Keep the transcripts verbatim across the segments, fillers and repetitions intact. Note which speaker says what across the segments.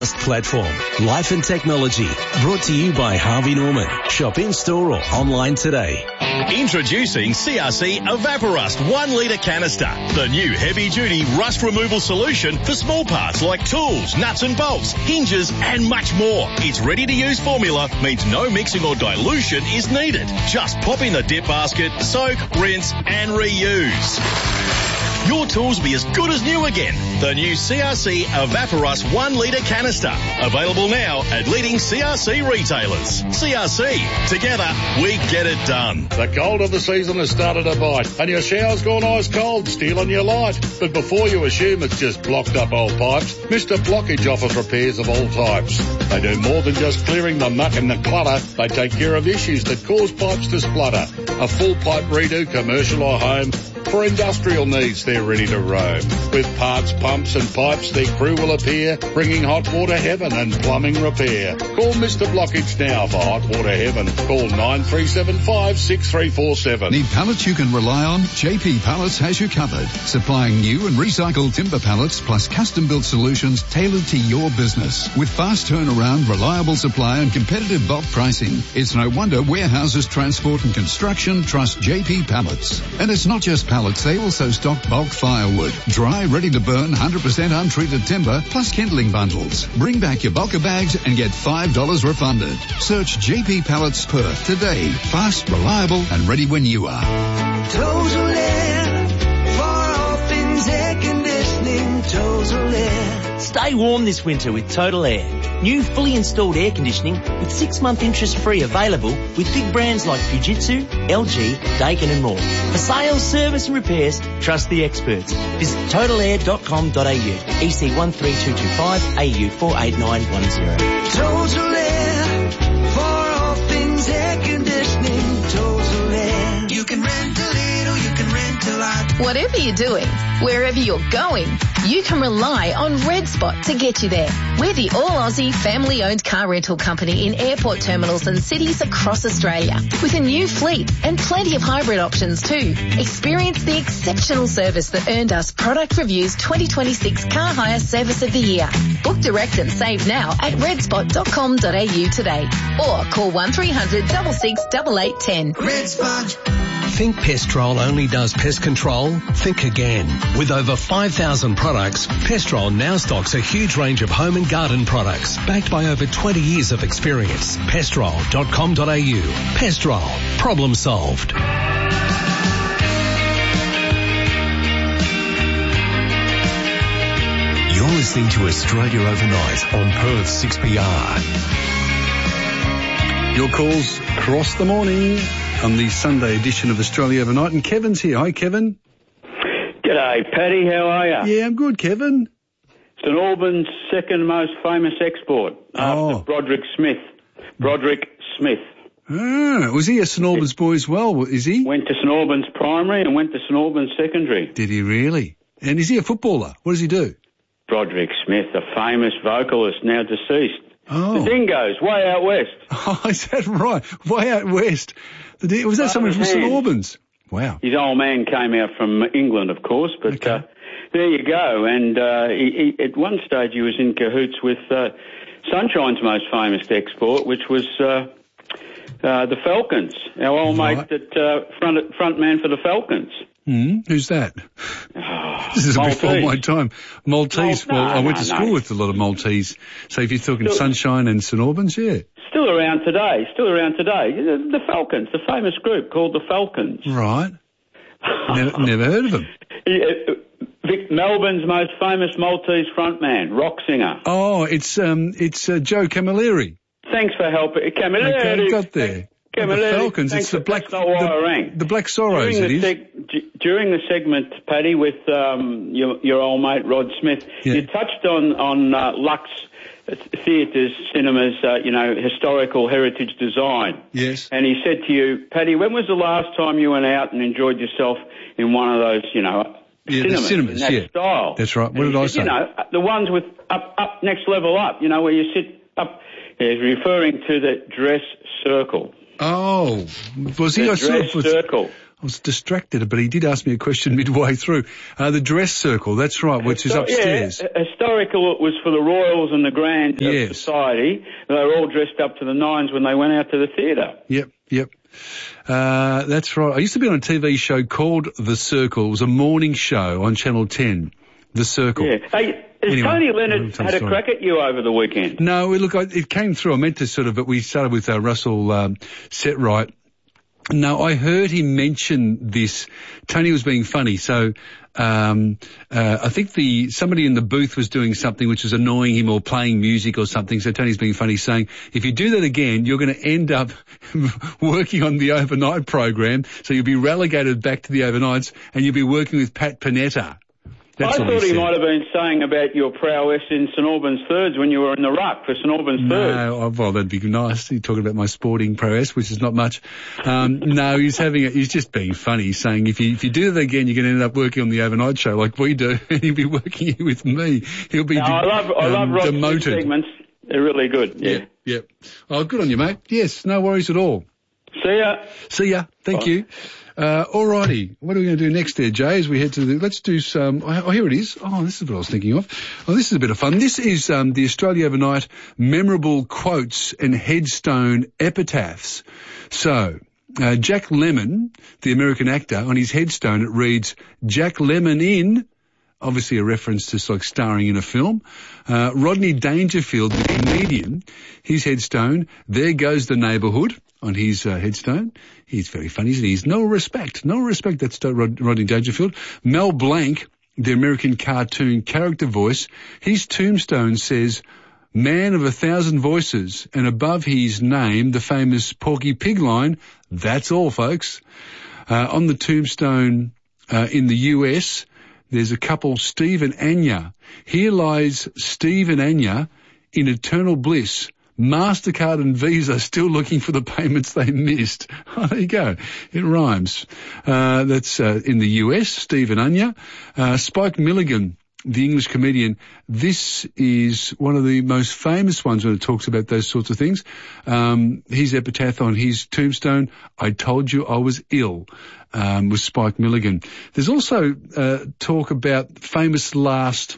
Speaker 1: Platform, Life and Technology, brought to you by Harvey Norman. Shop in-store or online today.
Speaker 2: Introducing C R C Evaporust one litre canister, the new heavy-duty rust removal solution for small parts like tools, nuts and bolts, hinges and much more. Its ready-to-use formula means no mixing or dilution is needed. Just pop in the dip basket, soak, rinse and reuse. Your tools will be as good as new again. The new C R C Evaporust one litre canister. Available now at leading C R C retailers. C R C. Together, we get it done.
Speaker 3: The cold of the season has started to bite, and your shower's gone ice cold, stealing your light. But before you assume it's just blocked up old pipes, Mister Blockage offers repairs of all types. They do more than just clearing the muck and the clutter. They take care of issues that cause pipes to splutter. A full pipe redo, commercial or home. For industrial needs, they're ready to roam. With parts, pumps and pipes, their crew will appear, bringing hot water heaven and plumbing repair. Call Mister Blockage now for hot water heaven. Call nine three seven five, six three four seven.
Speaker 4: Need pallets you can rely on? J P Pallets has you covered. Supplying new and recycled timber pallets plus custom-built solutions tailored to your business. With fast turnaround, reliable supply and competitive bulk pricing, it's no wonder warehouses, transport and construction trust J P Pallets. And it's not just pallets. They also stock bulk firewood, dry, ready to burn, one hundred percent untreated timber, plus kindling bundles. Bring back your bulker bags and get five dollars refunded. Search J P Pallets Perth today. Fast, reliable, and ready when you are.
Speaker 5: Total Air, for all things air conditioning, Total Air.
Speaker 6: Stay warm this winter with Total Air. New fully installed air conditioning with six-month interest-free available with big brands like Fujitsu, L G, Daikin and more. For sales, service and repairs, trust the experts. Visit total air dot com dot a u. E C one three two two five, A U four eight nine one zero.
Speaker 5: Total Air, for all things air conditioning, Total Air. You can rent a little, you can rent a lot.
Speaker 7: Whatever you're doing, wherever you're going, you can rely on Red Spot to get you there. We're the all-Aussie, family-owned car rental company in airport terminals and cities across Australia. With a new fleet and plenty of hybrid options too. Experience the exceptional service that earned us Product Review's twenty twenty-six Car Hire Service of the Year. Book direct and save now at red spot dot com dot a u today. Or call one three hundred, six six, eight eight one zero.
Speaker 5: Red Spot.
Speaker 1: Think Pestrol only does pest control? Think again. With over five thousand products, Pestrol now stocks a huge range of home and garden products, backed by over twenty years of experience. pestrol dot com dot a u. Pestrol. Problem solved. You're listening to Australia Overnight on Perth six P R.
Speaker 8: Your calls across the morning on the Sunday edition of Australia Overnight. And Kevin's here. Hi, Kevin.
Speaker 9: G'day, Paddy. How are you?
Speaker 8: Yeah, I'm good, Kevin.
Speaker 9: St Albans' second most famous export
Speaker 8: Oh.
Speaker 9: after Broderick Smith. Broderick Smith.
Speaker 8: Ah, was he a St Albans boy as well, is he?
Speaker 9: Went to St Albans Primary and went to St Albans Secondary.
Speaker 8: Did he really? And is he a footballer? What does he do?
Speaker 9: Broderick Smith, a famous vocalist, now deceased.
Speaker 8: Oh.
Speaker 9: The Dingoes, way out west.
Speaker 8: Oh, is that right? Way out west. The di- was that someone from St Albans? Wow.
Speaker 9: His old man came out from England, of course, but
Speaker 8: Okay.
Speaker 9: uh, there you go. And uh, he, he, at one stage he was in cahoots with uh, Sunshine's most famous export, which was uh, uh, the Falcons. Our old
Speaker 8: Right.
Speaker 9: mate, that uh, front front man for the Falcons.
Speaker 8: Mm, who's that?
Speaker 9: Oh,
Speaker 8: This is
Speaker 9: Maltese.
Speaker 8: before my time. Maltese.
Speaker 9: Mal-
Speaker 8: well,
Speaker 9: no,
Speaker 8: I went
Speaker 9: no,
Speaker 8: to school
Speaker 9: no.
Speaker 8: with a lot of Maltese. So if you're talking
Speaker 9: Still-
Speaker 8: Sunshine and St Albans, yeah.
Speaker 9: Still around today, still around today. The, the Falcons, the famous group called the Falcons.
Speaker 8: Right. Never, never heard of them.
Speaker 9: He, uh, Vic, Melbourne's most famous Maltese frontman, rock singer.
Speaker 8: Oh, it's um, it's uh, Joe Camilleri.
Speaker 9: Thanks for helping. Camilleri.
Speaker 8: Okay, got there.
Speaker 9: Camilleri.
Speaker 8: The Falcons.
Speaker 9: Thanks
Speaker 8: It's the
Speaker 9: for-
Speaker 8: black.
Speaker 9: that's not why
Speaker 8: the,
Speaker 9: I rang.
Speaker 8: the Black Sorrows.
Speaker 9: During
Speaker 8: It
Speaker 9: the,
Speaker 8: is.
Speaker 9: seg- d- during the segment, Paddy, with um, your, your old mate Rod Smith,
Speaker 8: Yeah.
Speaker 9: you touched on on uh, Lux theatres, cinemas, uh, you know, historical heritage design.
Speaker 8: Yes.
Speaker 9: And he said to you, Paddy, when was the last time you went out and enjoyed yourself in one of those, you know,
Speaker 8: Yeah, the
Speaker 9: cinemas,
Speaker 8: cinemas,
Speaker 9: in that
Speaker 8: yeah.
Speaker 9: style?
Speaker 8: That's right. What
Speaker 9: And
Speaker 8: did
Speaker 9: he
Speaker 8: I
Speaker 9: said,
Speaker 8: say?
Speaker 9: You know, the ones with up, up, next level up, you know, where you sit up. He's referring to the dress circle.
Speaker 8: Oh, was he?
Speaker 9: The
Speaker 8: I saw
Speaker 9: dress
Speaker 8: was,
Speaker 9: circle.
Speaker 8: I was distracted, but he did ask me a question midway through. Uh, the dress circle, that's right, which is
Speaker 9: Histo-
Speaker 8: upstairs.
Speaker 9: Yeah, historical, it was for the royals and the grand of
Speaker 8: Yes.
Speaker 9: society. They were all dressed up to the nines when they went out to the theatre.
Speaker 8: Yep, yep. Uh, that's right. I used to be on a T V show called The Circle. It was a morning show on Channel ten. The Circle.
Speaker 9: Yeah. Hey, has
Speaker 8: Anyway,
Speaker 9: Tony Leonard
Speaker 8: I'm
Speaker 9: had a
Speaker 8: sorry.
Speaker 9: crack at you over the weekend?
Speaker 8: No, look, I, it came through. I meant to sort of, but we started with uh, Russell um, Setright. No, I heard him mention this. Tony was being funny, so um, uh, I think the somebody in the booth was doing something which was annoying him or playing music or something. So Tony's being funny, saying, "If you do that again, you're going to end up working on the overnight program. So you'll be relegated back to the overnights, and you'll be working with Pat Panetta." That's
Speaker 9: I
Speaker 8: what
Speaker 9: thought he
Speaker 8: said.
Speaker 9: might have been saying about your prowess in St Albans Thirds when you were in the ruck for St Albans Thirds.
Speaker 8: No, oh, well, that'd be nice. He's talking about my sporting prowess, which is not much. Um, no, he's having a, he's just being funny. He's saying if you, if you do that again, you're going to end up working on the overnight show like we do, and he'll be working here with me. He'll be
Speaker 9: No,
Speaker 8: de-
Speaker 9: I love, I love
Speaker 8: um,
Speaker 9: Rod's
Speaker 8: demoted.
Speaker 9: segments. They're really good. Yeah.
Speaker 8: Yep, yep. Oh, good on you, mate. Yes, no worries at all.
Speaker 9: See ya.
Speaker 8: See ya. Thank
Speaker 9: Bye.
Speaker 8: you. Uh, alrighty. What are we going to do next there, Jay, as we head to the, let's do some, oh, here it is. Oh, this is what I was thinking of. Oh, this is a bit of fun. This is, um, the Australia Overnight memorable quotes and headstone epitaphs. So, uh, Jack Lemmon, the American actor, on his headstone it reads, Jack Lemmon in, obviously a reference to like starring in a film. Uh, Rodney Dangerfield, the comedian, his headstone, there goes the neighbourhood. On his uh, headstone. He's very funny, isn't he? He's no respect, no respect. That's Rod- Rodney Dangerfield. Mel Blanc, the American cartoon character voice, his tombstone says, man of a thousand voices, and above his name, the famous Porky Pig line, that's all, folks. Uh, on the tombstone uh, in the U S, there's a couple, Steve and Anya. Here lies Steve and Anya in eternal bliss. MasterCard and Visa still looking for the payments they missed. Oh, there you go. It rhymes. Uh, that's uh, in the U S, Steve and Anya. Uh, Spike Milligan, the English comedian, this is one of the most famous ones when it talks about those sorts of things. Um, his epitaph on his tombstone, I told you I was ill, um, with Spike Milligan. There's also uh, talk about famous last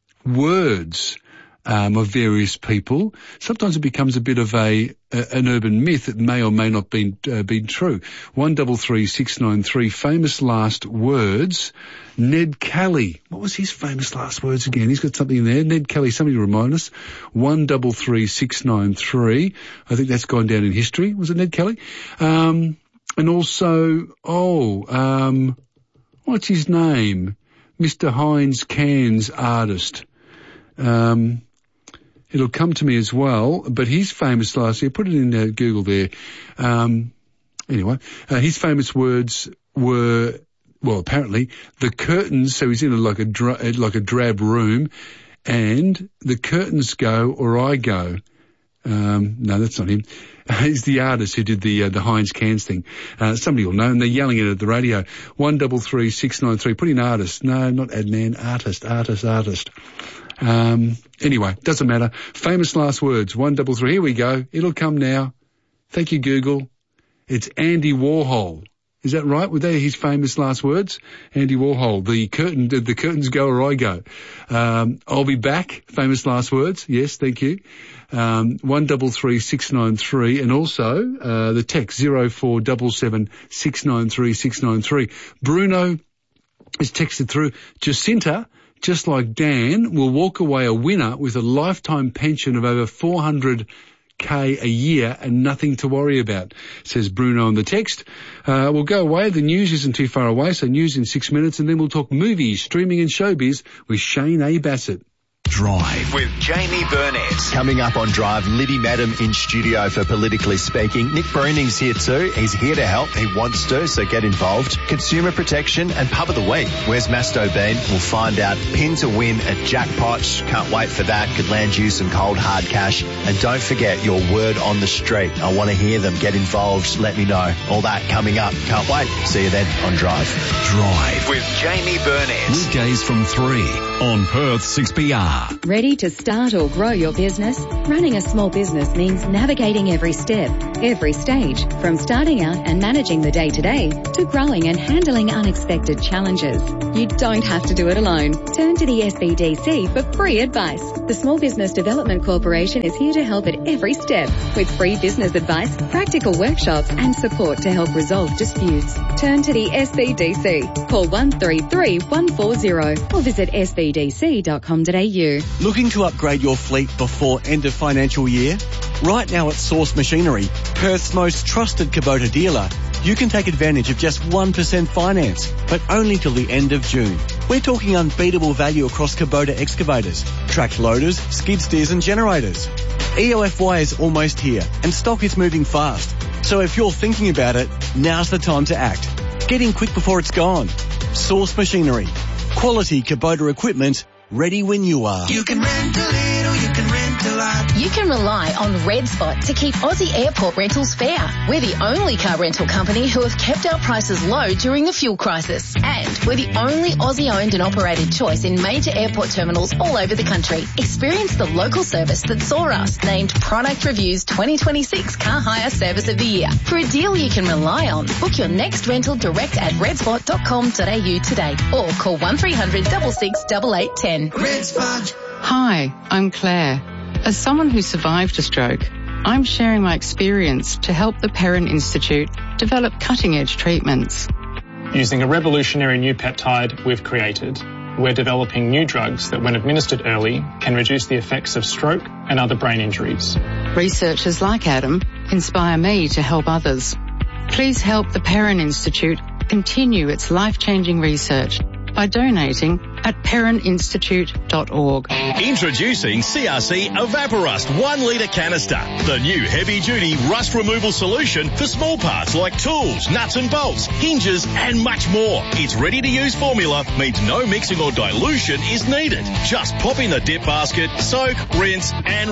Speaker 8: words Um, of various people. Sometimes it becomes a bit of a, a an urban myth that may or may not be uh, been true. One double three six nine three. Famous last words. Ned Kelly. What was his famous last words again? He's got something there. Ned Kelly. Somebody remind us. One double three six nine three. I think that's gone down in history. Was it Ned Kelly? Um, and also, oh, um, what's his name? Mister Heinz Cairns artist. Um. It'll come to me as well, but his famous last year, put it in uh, Google there. Um, anyway, uh, his famous words were, well, apparently the curtains. So he's in a, like a dra- like a drab room, and the curtains go or I go. Um, no, that's not him. He's the artist who did the uh, the Heinz Cairns thing. Uh, somebody will know, and they're yelling it at the radio. One double three six nine three. Put in artist. No, not Adnan. Artist. Artist. Artist. Um, anyway, doesn't matter. Famous last words. One double three. Here we go. It'll come now. Thank you, Google. It's Andy Warhol. Is that right? Were they his famous last words? Andy Warhol. The curtain, the, the curtains go or I go. Um, I'll be back. Famous last words. Yes, thank you. Um, one double three six nine three, and also uh, the text zero four double seven six nine three six nine three. Bruno is texted through. Jacinta, just like Dan, will walk away a winner with a lifetime pension of over four hundred K a year and nothing to worry about, says Bruno on the text. Uh, we'll go away. The news isn't too far away, so news in six minutes, and then we'll talk movies, streaming and showbiz with Shane A. Bassett.
Speaker 10: Drive with Jamie Burnett. Coming up on Drive, Liddy Madam in studio for Politically Speaking. Nick Browning's here too. He's here to help. He wants to, so get involved. Consumer protection and pub of the week. Where's Masto been? We'll find out. Pin to win at Jackpots. Can't wait for that. Could land you some cold hard cash. And don't forget your word on the street. I want to hear them. Get involved. Let me know. All that coming up. Can't wait. See you then on Drive.
Speaker 2: Drive with Jamie Burnett.
Speaker 1: Weekdays from three on Perth six B R.
Speaker 11: R.
Speaker 12: Ready to start or grow your business? Running a small business means navigating every step, every stage, from starting out and managing the day-to-day to growing and handling unexpected challenges. You don't have to do it alone. Turn to the S B D C for free advice. The Small Business Development Corporation is here to help at every step with free business advice, practical workshops and support to help resolve disputes. Turn to the S B D C. Call one three three, one four zero or visit s b d c dot com dot a u.
Speaker 13: Looking to upgrade your fleet before end of financial year? Right now at Source Machinery, Perth's most trusted Kubota dealer, you can take advantage of just one percent finance, but only till the end of June. We're talking unbeatable value across Kubota excavators, tracked loaders, skid steers and generators. E O F Y is almost here and stock is moving fast. So if you're thinking about it, now's the time to act. Get in quick before it's gone. Source Machinery. Quality Kubota equipment, ready when you are.
Speaker 5: You can rent a little, you can rent a lot.
Speaker 7: You can rely on Red Spot to keep Aussie airport rentals fair. We're the only car rental company who have kept our prices low during the fuel crisis. And we're the only Aussie-owned and operated choice in major airport terminals all over the country. Experience the local service that saw us named Product Review's twenty twenty-six Car Hire Service of the Year. For a deal you can rely on, book your next rental direct at red spot dot com dot a u today or call one three hundred, six six, eight eight one zero.
Speaker 5: Red Spot.
Speaker 14: Hi, I'm Claire. As someone who survived a stroke, I'm sharing my experience to help the Perrin Institute develop cutting-edge treatments.
Speaker 15: Using a revolutionary new peptide we've created, we're developing new drugs that, when administered early, can reduce the effects of stroke and other brain injuries.
Speaker 14: Researchers like Adam inspire me to help others. Please help the Perrin Institute continue its life-changing research by donating at perrin institute dot org.
Speaker 2: Introducing C R C Evaporust one litre canister, the new heavy-duty rust removal solution for small parts like tools, nuts and bolts, hinges and much more. Its ready-to-use formula means no mixing or dilution is needed. Just pop in the dip basket, soak, rinse and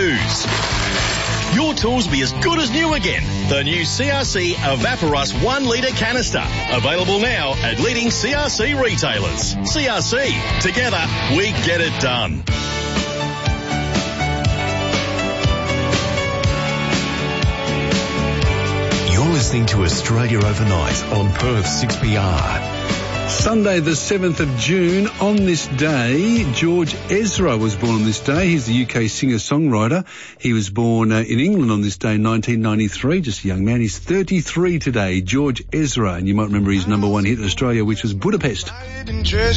Speaker 2: reuse. Your tools will be as good as new again. The new C R C Evaporust one litre canister. Available now at leading C R C retailers. C R C. Together, we get it done.
Speaker 1: You're listening to Australia Overnight on Perth six P R.
Speaker 8: Sunday the seventh of June. On this day, George Ezra was born on this day. He's the U K singer-songwriter. He was born uh, in England on this day in nineteen ninety-three, just a young man. He's thirty-three today, George Ezra. And you might remember his number one hit in Australia, which was Budapest.